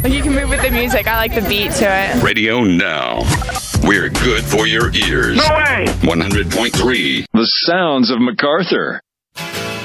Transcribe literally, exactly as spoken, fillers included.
You can move with the music. I like the beat to it. Radio Now. We're good for your ears. No way! one hundred point three. The sounds of MacArthur.